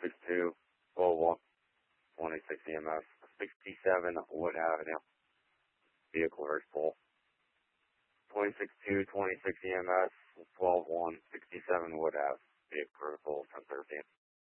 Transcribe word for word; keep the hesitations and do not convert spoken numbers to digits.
sixty-two, twelve one, twenty-six E M S, sixty-seven Wood Avenue, vehicle versatile. twenty-six two, twenty-six E M S, twelve one, sixty-seven Wood Ave, vehicle versatile, ten thirteen.